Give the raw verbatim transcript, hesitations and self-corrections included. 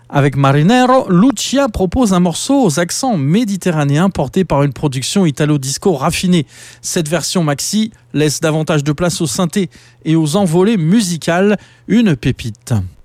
Avec Marinero, Lucia propose un morceau aux accents méditerranéens porté par une production italo-disco raffinée. Cette version maxi laisse davantage de place aux synthés et aux envolées musicales, une pépite.